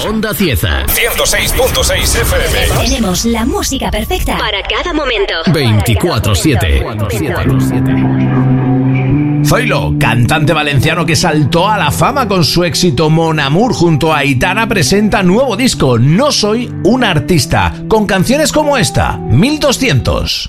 Onda Cieza. 106.6 FM. Tenemos la música perfecta para cada momento. 24/7. Zoilo, cantante valenciano que saltó a la fama con su éxito Mon Amour junto a Aitana, presenta nuevo disco No soy un artista, con canciones como esta, 1200.